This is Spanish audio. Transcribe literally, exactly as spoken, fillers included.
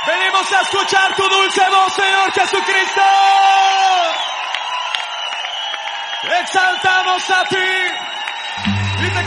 Venimos a escuchar tu dulce voz, Señor Jesucristo. Exaltamos a ti.